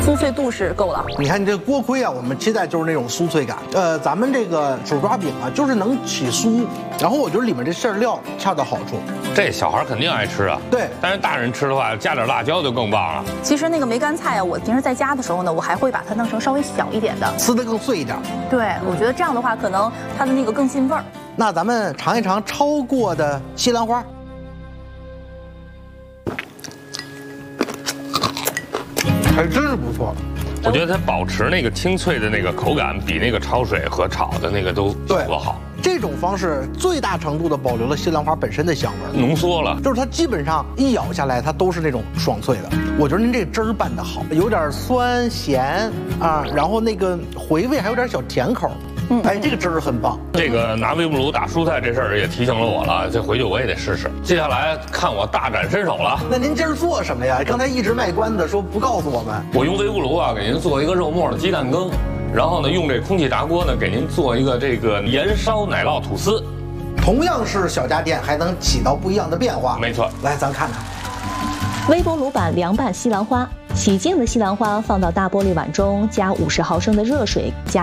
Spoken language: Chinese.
酥脆度是够了。 你看你这个锅盔啊，我们期待就是那种酥脆感。咱们这个手抓饼啊，就是能起酥，然后我觉得里面这馅料恰到好处。 这小孩肯定爱吃啊。 对， 但是大人吃的话，加点辣椒就更棒了。 其实那个梅干菜啊，我平时在家的时候呢，我还会把它弄成稍微小一点的， 撕得更碎一点。 对，我觉得这样的话，可能它的那个更进味儿。 那咱们尝一尝焯过的西兰花。还真是不错， 我觉得它保持那个清脆的那个口感，比那个焯水和炒的那个都效果好。 这种方式最大程度的保留了西兰花本身的香味， 浓缩了， 就是它基本上一咬下来，它都是那种爽脆的。我觉得您这汁儿拌得好，有点酸咸啊，然后那个回味还有点小甜口。哎，这个汁儿很棒。 这个拿微波炉打蔬菜这事儿也提醒了我了，这回去我也得试试。接下来看我大展身手了。 那您今儿做什么呀？刚才一直卖关子说不告诉我们。 我用微波炉啊，给您做一个肉末的鸡蛋羹，然后呢，用这空气炸锅呢，给您做一个这个盐烧奶酪吐司。 同样是小家电，还能起到不一样的变化。 没错， 来咱看看。 微波炉版凉拌西兰花，洗净的西兰花放到大玻璃碗中，加50毫升的热水，加